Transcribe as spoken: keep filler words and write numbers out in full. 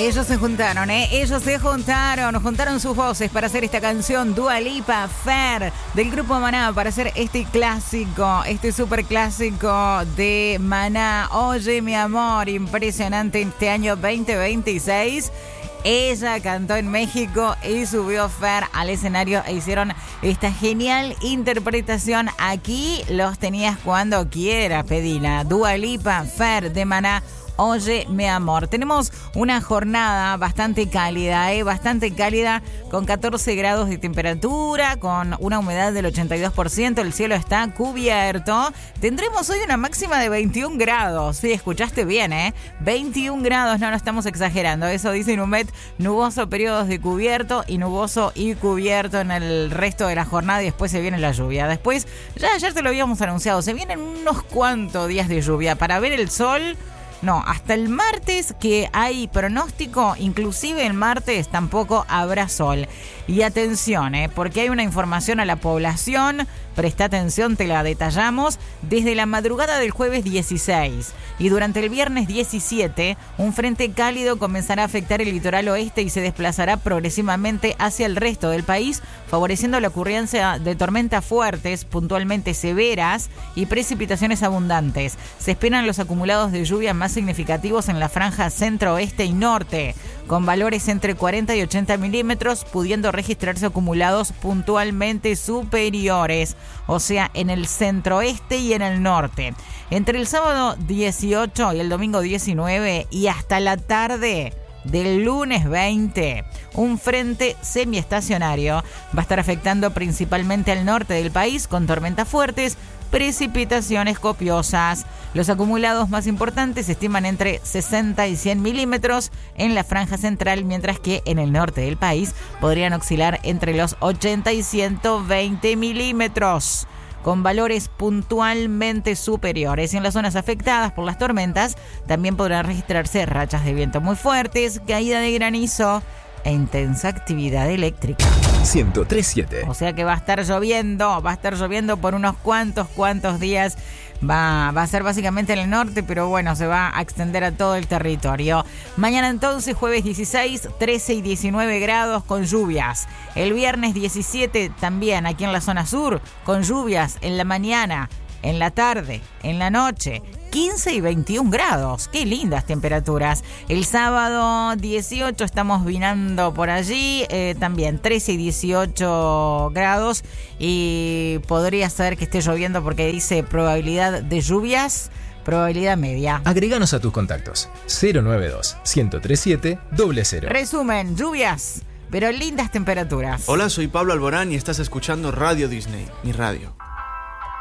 Ellos se juntaron, ¿eh? Ellos se juntaron, juntaron sus voces para hacer esta canción Dua Lipa, Fer, del grupo Maná, para hacer este clásico, este súper clásico de Maná. Oye, mi amor, impresionante este año veinte veintiséis. Ella cantó en México y subió Fer al escenario e hicieron esta genial interpretación. Aquí los tenías cuando quieras, pedila. Dua Lipa, Fer de Maná. Oye, mi amor, tenemos una jornada bastante cálida, ¿eh? Bastante cálida, con catorce grados de temperatura, con una humedad del ochenta y dos por ciento, el cielo está cubierto. Tendremos hoy una máxima de veintiún grados, sí, escuchaste bien, ¿eh? veintiún grados, no, no estamos exagerando, eso dice Inumet, nuboso, periodos de cubierto y nuboso y cubierto en el resto de la jornada y después se viene la lluvia. Después, ya ayer te lo habíamos anunciado, se vienen unos cuantos días de lluvia para ver el sol. No, hasta el martes que hay pronóstico, inclusive el martes tampoco habrá sol. Y atención, ¿eh? Porque hay una información a la población, presta atención, te la detallamos. Desde la madrugada del jueves dieciséis y durante el viernes diecisiete, un frente cálido comenzará a afectar el litoral oeste y se desplazará progresivamente hacia el resto del país, favoreciendo la ocurrencia de tormentas fuertes, puntualmente severas y precipitaciones abundantes. Se esperan los acumulados de lluvia más significativos en la franja centro, oeste y norte, con valores entre cuarenta y ochenta milímetros, pudiendo registrarse acumulados puntualmente superiores, o sea, en el centro-oeste y en el norte. Entre el sábado dieciocho y el domingo diecinueve y hasta la tarde del lunes veinte, un frente semiestacionario va a estar afectando principalmente al norte del país con tormentas fuertes, precipitaciones copiosas. Los acumulados más importantes se estiman entre sesenta y cien milímetros en la franja central, mientras que en el norte del país podrían oscilar entre los ochenta y ciento veinte milímetros, con valores puntualmente superiores. Y en las zonas afectadas por las tormentas también podrán registrarse rachas de viento muy fuertes, caída de granizo e intensa actividad eléctrica. ciento tres punto siete. O sea que va a estar lloviendo, va a estar lloviendo por unos cuantos, cuantos días. Va, va a ser básicamente en el norte, pero bueno, se va a extender a todo el territorio. Mañana entonces, jueves dieciséis, trece y diecinueve grados con lluvias. El viernes diecisiete también aquí en la zona sur, con lluvias en la mañana, en la tarde, en la noche. quince y veintiún grados, qué lindas temperaturas. El sábado dieciocho estamos vinando por allí, eh, también trece y dieciocho grados, y podría ser que esté lloviendo porque dice probabilidad de lluvias, probabilidad media. Agréganos a tus contactos cero nueve dos, uno cero tres siete, cero cero. Resumen, lluvias, pero lindas temperaturas. Hola, soy Pablo Alborán y estás escuchando Radio Disney, mi radio.